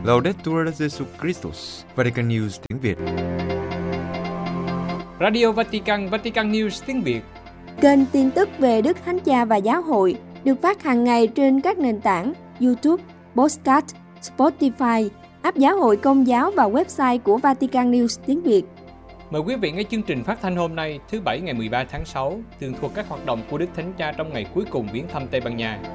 Laudetur Jesus Christus, Vatican News tiếng Việt. Radio Vatican, Vatican News tiếng Việt. Kênh tin tức về Đức Thánh Cha và Giáo hội được phát hàng ngày trên các nền tảng YouTube, Podcast, Spotify, app Giáo hội Công giáo và website của Vatican News tiếng Việt. Mời quý vị nghe chương trình phát thanh hôm nay, thứ Bảy ngày 13 tháng 6, tường thuật các hoạt động của Đức Thánh Cha trong ngày cuối cùng viếng thăm Tây Ban Nha.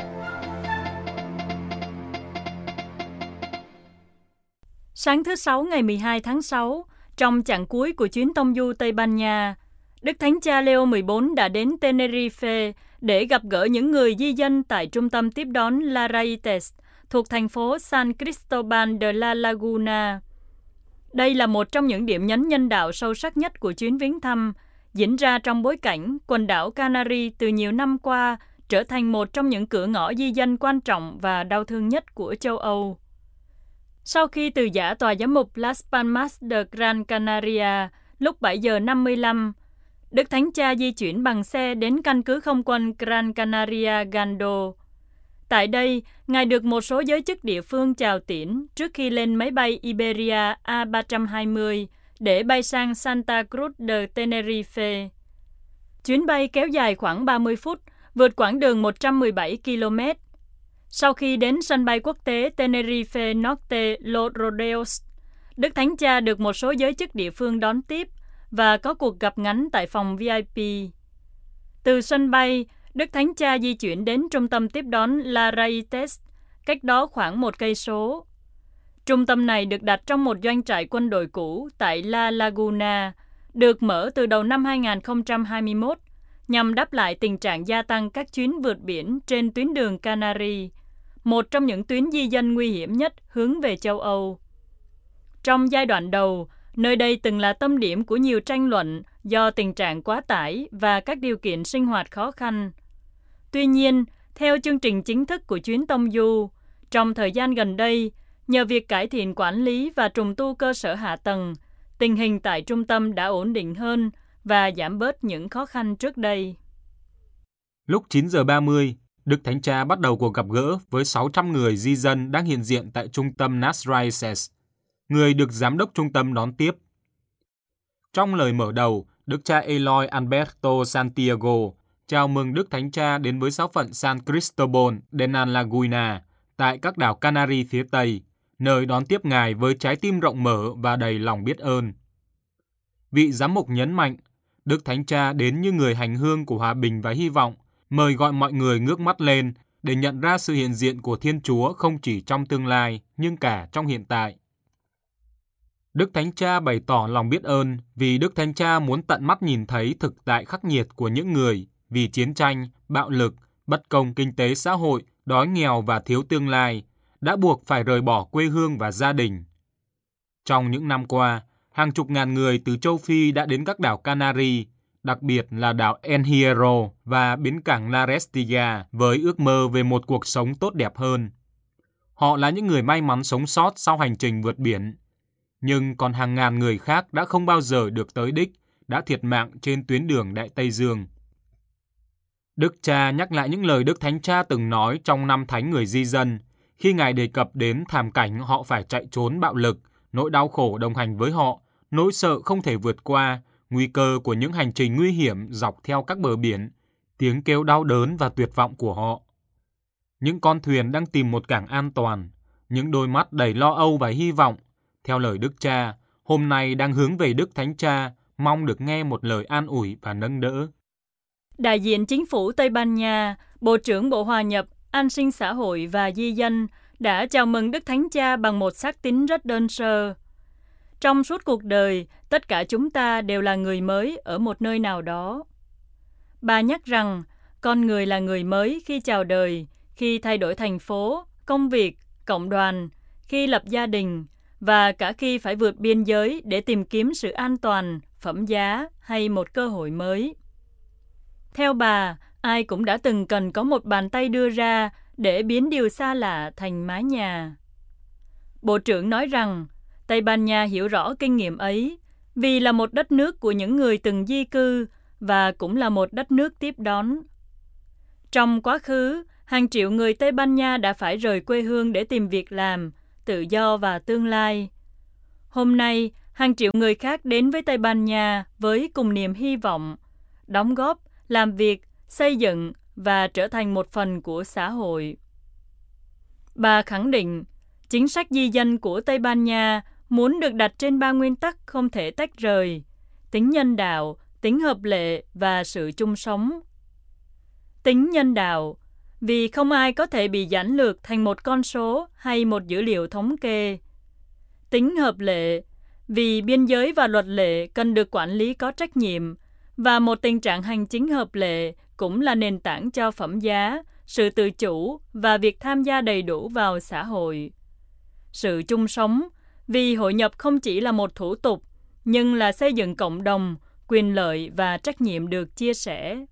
Sáng thứ Sáu ngày 12 tháng 6, trong chặng cuối của chuyến tông du Tây Ban Nha, Đức Thánh Cha Leo XIV đã đến Tenerife để gặp gỡ những người di dân tại trung tâm tiếp đón La Raites thuộc thành phố San Cristobal de la Laguna. Đây là một trong những điểm nhấn nhân đạo sâu sắc nhất của chuyến viếng thăm, diễn ra trong bối cảnh quần đảo Canary từ nhiều năm qua trở thành một trong những cửa ngõ di dân quan trọng và đau thương nhất của châu Âu. Sau khi từ giã tòa giám mục Las Palmas de Gran Canaria lúc 7 giờ 55, Đức Thánh Cha di chuyển bằng xe đến căn cứ không quân Gran Canaria Gando. Tại đây, Ngài được một số giới chức địa phương chào tiễn trước khi lên máy bay Iberia A320 để bay sang Santa Cruz de Tenerife. Chuyến bay kéo dài khoảng 30 phút, vượt quãng đường 117 km. Sau khi đến sân bay quốc tế Tenerife Norte Los Rodeos, Đức Thánh Cha được một số giới chức địa phương đón tiếp và có cuộc gặp ngắn tại phòng VIP. Từ sân bay, Đức Thánh Cha di chuyển đến trung tâm tiếp đón La Raites, cách đó khoảng 1 cây số. Trung tâm này được đặt trong một doanh trại quân đội cũ tại La Laguna, được mở từ đầu năm 2021 nhằm đáp lại tình trạng gia tăng các chuyến vượt biển trên tuyến đường Canary, một trong những tuyến di dân nguy hiểm nhất hướng về châu Âu. Trong giai đoạn đầu, nơi đây từng là tâm điểm của nhiều tranh luận do tình trạng quá tải và các điều kiện sinh hoạt khó khăn. Tuy nhiên, theo chương trình chính thức của chuyến tông du, trong thời gian gần đây, nhờ việc cải thiện quản lý và trùng tu cơ sở hạ tầng, tình hình tại trung tâm đã ổn định hơn và giảm bớt những khó khăn trước đây. Lúc 9 giờ 30, Đức Thánh Cha bắt đầu cuộc gặp gỡ với 600 người di dân đang hiện diện tại trung tâm Las Raices, người được giám đốc trung tâm đón tiếp. Trong lời mở đầu, Đức cha Eloy Alberto Santiago chào mừng Đức Thánh Cha đến với giáo phận San Cristobal de la Laguna tại các đảo Canary phía Tây, nơi đón tiếp Ngài với trái tim rộng mở và đầy lòng biết ơn. Vị giám mục nhấn mạnh, Đức Thánh Cha đến như người hành hương của hòa bình và hy vọng, mời gọi mọi người ngước mắt lên để nhận ra sự hiện diện của Thiên Chúa không chỉ trong tương lai, nhưng cả trong hiện tại. Đức Thánh Cha bày tỏ lòng biết ơn vì Đức Thánh Cha muốn tận mắt nhìn thấy thực tại khắc nghiệt của những người vì chiến tranh, bạo lực, bất công kinh tế xã hội, đói nghèo và thiếu tương lai, đã buộc phải rời bỏ quê hương và gia đình. Trong những năm qua, hàng chục ngàn người từ châu Phi đã đến các đảo Canary, đặc biệt là đảo El Hierro và bến cảng La Restilla với ước mơ về một cuộc sống tốt đẹp hơn. Họ là những người may mắn sống sót sau hành trình vượt biển. Nhưng còn hàng ngàn người khác đã không bao giờ được tới đích, đã thiệt mạng trên tuyến đường Đại Tây Dương. Đức Cha nhắc lại những lời Đức Thánh Cha từng nói trong năm Thánh người di dân, khi Ngài đề cập đến thảm cảnh họ phải chạy trốn bạo lực, nỗi đau khổ đồng hành với họ, nỗi sợ không thể vượt qua, nguy cơ của những hành trình nguy hiểm dọc theo các bờ biển, tiếng kêu đau đớn và tuyệt vọng của họ. Những con thuyền đang tìm một cảng an toàn, những đôi mắt đầy lo âu và hy vọng, theo lời Đức Cha, hôm nay đang hướng về Đức Thánh Cha, mong được nghe một lời an ủi và nâng đỡ. Đại diện chính phủ Tây Ban Nha, Bộ trưởng Bộ Hòa nhập, An sinh xã hội và Di dân đã chào mừng Đức Thánh Cha bằng một xác tín rất đơn sơ. Trong suốt cuộc đời, tất cả chúng ta đều là người mới ở một nơi nào đó. Bà nhắc rằng, con người là người mới khi chào đời, khi thay đổi thành phố, công việc, cộng đoàn, khi lập gia đình, và cả khi phải vượt biên giới để tìm kiếm sự an toàn, phẩm giá hay một cơ hội mới. Theo bà, ai cũng đã từng cần có một bàn tay đưa ra để biến điều xa lạ thành mái nhà. Bộ trưởng nói rằng, Tây Ban Nha hiểu rõ kinh nghiệm ấy vì là một đất nước của những người từng di cư và cũng là một đất nước tiếp đón. Trong quá khứ, hàng triệu người Tây Ban Nha đã phải rời quê hương để tìm việc làm, tự do và tương lai. Hôm nay, hàng triệu người khác đến với Tây Ban Nha với cùng niềm hy vọng, đóng góp, làm việc, xây dựng và trở thành một phần của xã hội. Bà khẳng định, chính sách di dân của Tây Ban Nha muốn được đặt trên 3 nguyên tắc không thể tách rời: tính nhân đạo, tính hợp lệ và sự chung sống. Tính nhân đạo, vì không ai có thể bị giản lược thành một con số hay một dữ liệu thống kê. Tính hợp lệ, vì biên giới và luật lệ cần được quản lý có trách nhiệm, và một tình trạng hành chính hợp lệ cũng là nền tảng cho phẩm giá, sự tự chủ và việc tham gia đầy đủ vào xã hội. Sự chung sống, vì hội nhập không chỉ là một thủ tục, nhưng là xây dựng cộng đồng, quyền lợi và trách nhiệm được chia sẻ.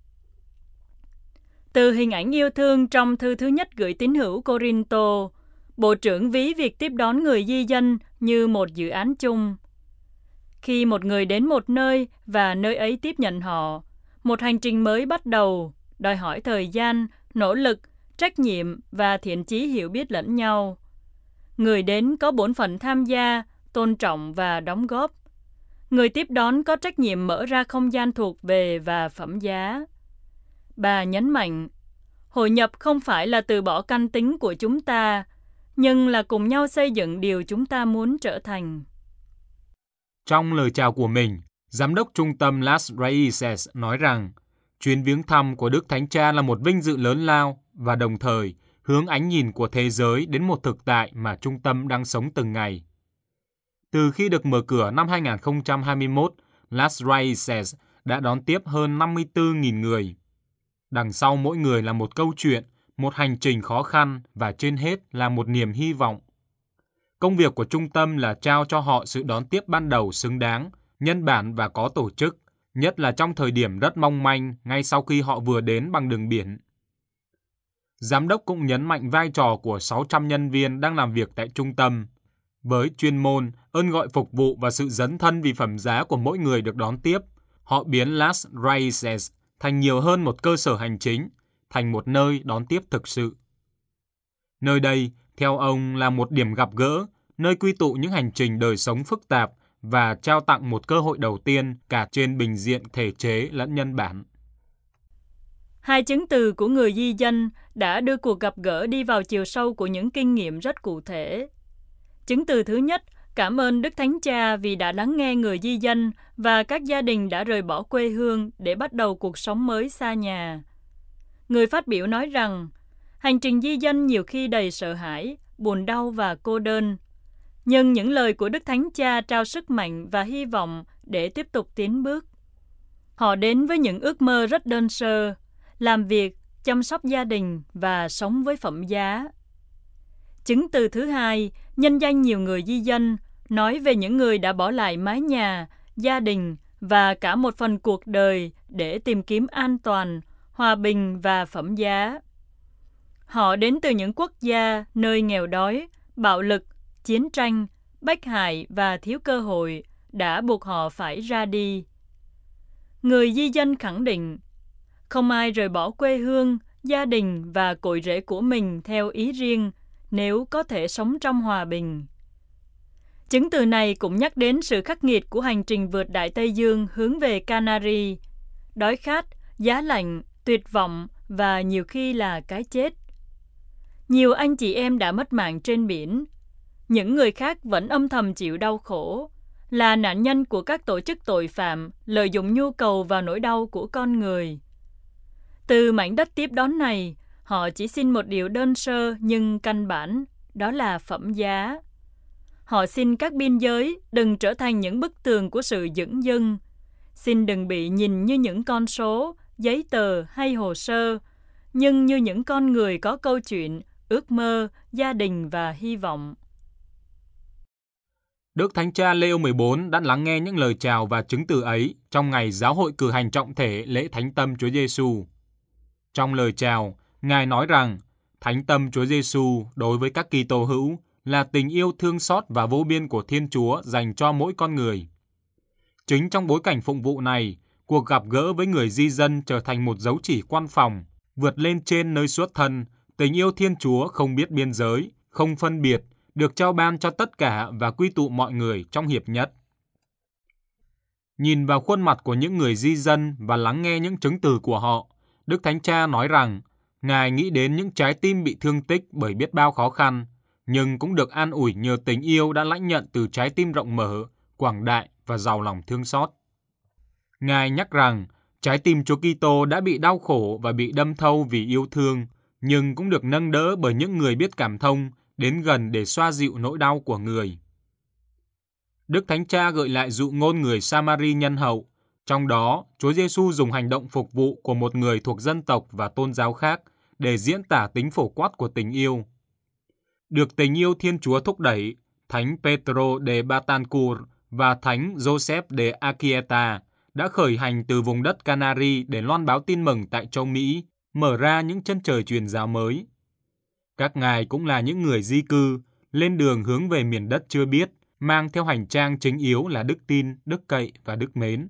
Từ hình ảnh yêu thương trong thư thứ nhất gửi tín hữu Corinto, Bộ trưởng ví việc tiếp đón người di dân như một dự án chung. Khi một người đến một nơi và nơi ấy tiếp nhận họ, một hành trình mới bắt đầu, đòi hỏi thời gian, nỗ lực, trách nhiệm và thiện chí hiểu biết lẫn nhau. Người đến có bổn phận tham gia, tôn trọng và đóng góp. Người tiếp đón có trách nhiệm mở ra không gian thuộc về và phẩm giá. Bà nhấn mạnh, hội nhập không phải là từ bỏ căn tính của chúng ta, nhưng là cùng nhau xây dựng điều chúng ta muốn trở thành. Trong lời chào của mình, Giám đốc Trung tâm Las Raices nói rằng chuyến viếng thăm của Đức Thánh Cha là một vinh dự lớn lao và đồng thời hướng ánh nhìn của thế giới đến một thực tại mà trung tâm đang sống từng ngày. Từ khi được mở cửa năm 2021, Las Raices đã đón tiếp hơn 54.000 người. Đằng sau mỗi người là một câu chuyện, một hành trình khó khăn và trên hết là một niềm hy vọng. Công việc của trung tâm là trao cho họ sự đón tiếp ban đầu xứng đáng, nhân bản và có tổ chức, nhất là trong thời điểm rất mong manh ngay sau khi họ vừa đến bằng đường biển. Giám đốc cũng nhấn mạnh vai trò của 600 nhân viên đang làm việc tại trung tâm. Với chuyên môn, ơn gọi phục vụ và sự dấn thân vì phẩm giá của mỗi người được đón tiếp, họ biến Las Raices thành nhiều hơn một cơ sở hành chính, thành một nơi đón tiếp thực sự. Nơi đây, theo ông, là một điểm gặp gỡ, nơi quy tụ những hành trình đời sống phức tạp và trao tặng một cơ hội đầu tiên cả trên bình diện thể chế lẫn nhân bản. Hai chứng từ của người di dân đã đưa cuộc gặp gỡ đi vào chiều sâu của những kinh nghiệm rất cụ thể. Chứng từ thứ nhất, cảm ơn Đức Thánh Cha vì đã lắng nghe người di dân và các gia đình đã rời bỏ quê hương để bắt đầu cuộc sống mới xa nhà. Người phát biểu nói rằng, hành trình di dân nhiều khi đầy sợ hãi, buồn đau và cô đơn. Nhưng những lời của Đức Thánh Cha trao sức mạnh và hy vọng để tiếp tục tiến bước. Họ đến với những ước mơ rất đơn sơ, làm việc, chăm sóc gia đình và sống với phẩm giá. Chứng từ thứ hai, nhân danh nhiều người di dân, nói về những người đã bỏ lại mái nhà, gia đình và cả một phần cuộc đời để tìm kiếm an toàn, hòa bình và phẩm giá. Họ đến từ những quốc gia nơi nghèo đói, bạo lực, chiến tranh, bách hại và thiếu cơ hội đã buộc họ phải ra đi. Người di dân khẳng định, không ai rời bỏ quê hương, gia đình và cội rễ của mình theo ý riêng nếu có thể sống trong hòa bình. Chứng từ này cũng nhắc đến sự khắc nghiệt của hành trình vượt Đại Tây Dương hướng về Canary, đói khát, giá lạnh, tuyệt vọng và nhiều khi là cái chết. Nhiều anh chị em đã mất mạng trên biển. Những người khác vẫn âm thầm chịu đau khổ, là nạn nhân của các tổ chức tội phạm lợi dụng nhu cầu và nỗi đau của con người. Từ mảnh đất tiếp đón này, họ chỉ xin một điều đơn sơ nhưng căn bản, đó là phẩm giá. Họ xin các biên giới đừng trở thành những bức tường của sự dửng dưng. Xin đừng bị nhìn như những con số, giấy tờ hay hồ sơ, nhưng như những con người có câu chuyện, ước mơ, gia đình và hy vọng. Đức Thánh Cha Leo 14 đã lắng nghe những lời chào và chứng từ ấy trong ngày giáo hội cử hành trọng thể lễ Thánh Tâm Chúa Giêsu. Trong lời chào, Ngài nói rằng Thánh Tâm Chúa Giêsu đối với các Kitô hữu là tình yêu thương xót và vô biên của Thiên Chúa dành cho mỗi con người. Chính trong bối cảnh phụng vụ này, cuộc gặp gỡ với người di dân trở thành một dấu chỉ quan phòng, vượt lên trên nơi xuất thân, tình yêu Thiên Chúa không biết biên giới, không phân biệt, được trao ban cho tất cả và quy tụ mọi người trong hiệp nhất. Nhìn vào khuôn mặt của những người di dân và lắng nghe những chứng từ của họ, Đức Thánh Cha nói rằng Ngài nghĩ đến những trái tim bị thương tích bởi biết bao khó khăn, nhưng cũng được an ủi nhờ tình yêu đã lãnh nhận từ trái tim rộng mở, quảng đại và giàu lòng thương xót. Ngài nhắc rằng trái tim Chúa Kitô đã bị đau khổ và bị đâm thâu vì yêu thương, nhưng cũng được nâng đỡ bởi những người biết cảm thông, đến gần để xoa dịu nỗi đau của người. Đức Thánh Cha gợi lại dụ ngôn người Samari nhân hậu, trong đó Chúa Giêsu dùng hành động phục vụ của một người thuộc dân tộc và tôn giáo khác để diễn tả tính phổ quát của tình yêu. Được tình yêu Thiên Chúa thúc đẩy, Thánh Pedro de Betancourt và Thánh Joseph de Anchieta đã khởi hành từ vùng đất Canary để loan báo tin mừng tại châu Mỹ, mở ra những chân trời truyền giáo mới. Các ngài cũng là những người di cư, lên đường hướng về miền đất chưa biết, mang theo hành trang chính yếu là đức tin, đức cậy và đức mến.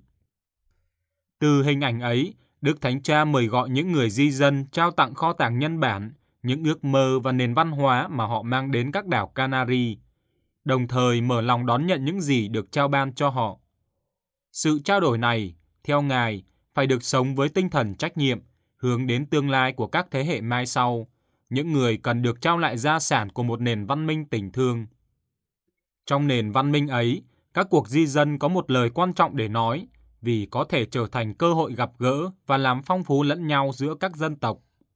Từ hình ảnh ấy, Đức Thánh Cha mời gọi những người di dân trao tặng kho tàng nhân bản, những ước mơ và nền văn hóa mà họ mang đến các đảo Canary, đồng thời mở lòng đón nhận những gì được trao ban cho họ. Sự trao đổi này, theo Ngài, phải được sống với tinh thần trách nhiệm, hướng đến tương lai của các thế hệ mai sau, những người cần được trao lại gia sản của một nền văn minh tình thương. Trong nền văn minh ấy, các cuộc di dân có một lời quan trọng để nói, vì có thể trở thành cơ hội gặp gỡ và làm phong phú lẫn nhau giữa các dân tộc.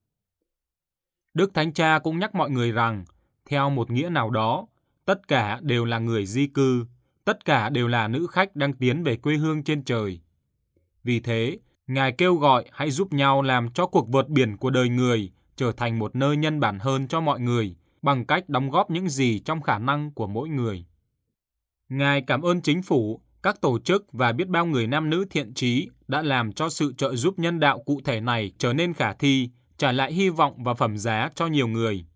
Đức Thánh Cha cũng nhắc mọi người rằng, theo một nghĩa nào đó, tất cả đều là người di cư, tất cả đều là nữ khách đang tiến về quê hương trên trời. Vì thế, Ngài kêu gọi hãy giúp nhau làm cho cuộc vượt biển của đời người trở thành một nơi nhân bản hơn cho mọi người, bằng cách đóng góp những gì trong khả năng của mỗi người. Ngài cảm ơn chính phủ, các tổ chức và biết bao người nam nữ thiện chí đã làm cho sự trợ giúp nhân đạo cụ thể này trở nên khả thi, trả lại hy vọng và phẩm giá cho nhiều người.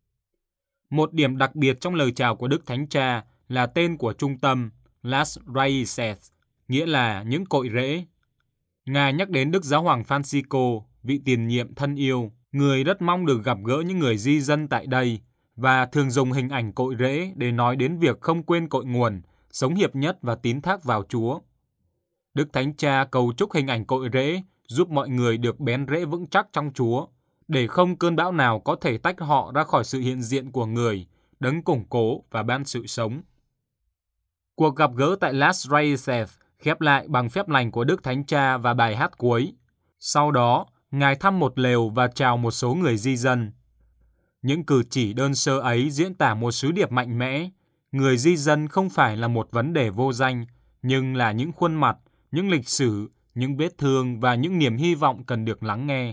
Một điểm đặc biệt trong lời chào của Đức Thánh Cha là tên của trung tâm, Las Raíces, nghĩa là những cội rễ. Ngài nhắc đến Đức Giáo hoàng Francisco, vị tiền nhiệm thân yêu, người rất mong được gặp gỡ những người di dân tại đây, và thường dùng hình ảnh cội rễ để nói đến việc không quên cội nguồn, sống hiệp nhất và tín thác vào Chúa. Đức Thánh Cha cầu chúc hình ảnh cội rễ giúp mọi người được bén rễ vững chắc trong Chúa, để không cơn bão nào có thể tách họ ra khỏi sự hiện diện của người, đấng củng cố và ban sự sống. Cuộc gặp gỡ tại Las Raíces khép lại bằng phép lành của Đức Thánh Cha và bài hát cuối. Sau đó, Ngài thăm một lều và chào một số người di dân. Những cử chỉ đơn sơ ấy diễn tả một sứ điệp mạnh mẽ. Người di dân không phải là một vấn đề vô danh, nhưng là những khuôn mặt, những lịch sử, những vết thương và những niềm hy vọng cần được lắng nghe.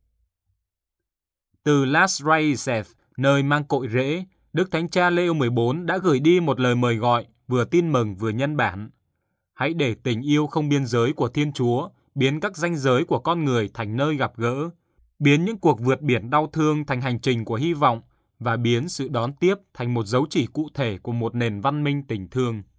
Từ Las Raíces, nơi mang cội rễ, Đức Thánh Cha Leo 14 đã gửi đi một lời mời gọi, vừa tin mừng vừa nhân bản. Hãy để tình yêu không biên giới của Thiên Chúa biến các ranh giới của con người thành nơi gặp gỡ, biến những cuộc vượt biển đau thương thành hành trình của hy vọng và biến sự đón tiếp thành một dấu chỉ cụ thể của một nền văn minh tình thương.